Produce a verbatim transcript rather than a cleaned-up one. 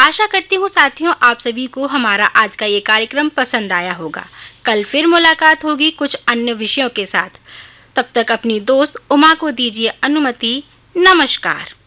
आशा करती हूँ साथियों आप सभी को हमारा आज का ये कार्यक्रम पसंद आया होगा। कल फिर मुलाकात होगी कुछ अन्य विषयों के साथ। तब तक अपनी दोस्त उमा को दीजिए अनुमति। नमस्कार।